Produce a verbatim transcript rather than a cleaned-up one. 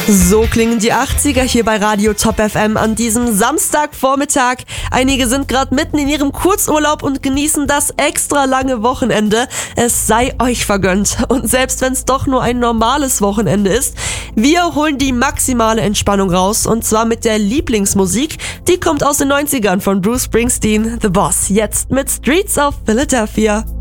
So klingen die achtziger hier bei Radio Top F M an diesem Samstagvormittag. Einige sind gerade mitten in ihrem Kurzurlaub und genießen das extra lange Wochenende. Es sei euch vergönnt. Und selbst wenn es doch nur ein normales Wochenende ist, wir holen die maximale Entspannung raus. Und zwar mit der Lieblingsmusik. Die kommt aus den neunzigern von Bruce Springsteen, The Boss. Jetzt mit Streets of Philadelphia.